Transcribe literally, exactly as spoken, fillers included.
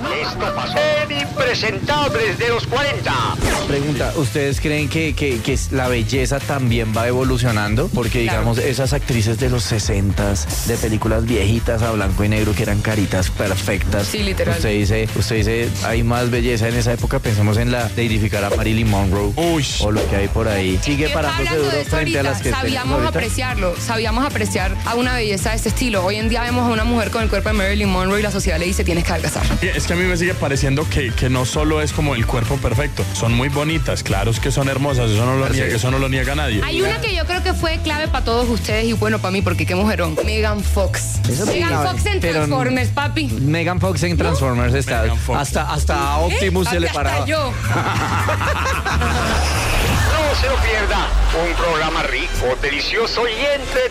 Esto pasó en Impresentables de los cuarenta. Pregunta, ¿ustedes creen que, que, que la belleza también va evolucionando? Porque, digamos, claro, esas actrices de los sesentas, de películas viejitas a blanco y negro, que eran caritas perfectas. Sí, literal. Usted dice, usted dice, hay más belleza en esa época. Pensemos en la de edificar a Marilyn Monroe. Uy. O lo que hay por ahí. Sigue parándose duro frente ahorita, a las que sabíamos apreciarlo, sabíamos apreciar a una belleza de ese estilo. Hoy en día vemos a una mujer con el cuerpo de Marilyn Monroe y la sociedad le dice, tienes que adelgazar. Es que a mí me sigue pareciendo que, que no solo es como el cuerpo perfecto, son muy bonitas, claro es que son hermosas, eso no lo niega, eso no lo niega nadie. Hay una que yo creo que fue clave para todos ustedes y bueno, para mí, porque qué mujerón. Megan Fox. Eso Megan no, Fox en pero Transformers, papi. Megan Fox en Transformers ¿No? está. Fox. Hasta, hasta a Optimus ¿Eh? se le Hasta paraba. yo. No se lo pierda. Un programa rico, delicioso y entretenido.